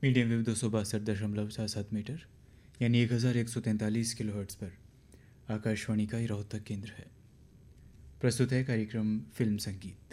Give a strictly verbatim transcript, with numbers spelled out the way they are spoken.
Medium wave दो सौ बासठ दशमलव चार सात मीटर यानी एक हज़ार एक सौ तैंतालीस किलो हर्ट्ज़ पर आकाशवाणी का ये रोहतक केंद्र है। प्रस्तुत है कार्यक्रम फिल्म संगीत।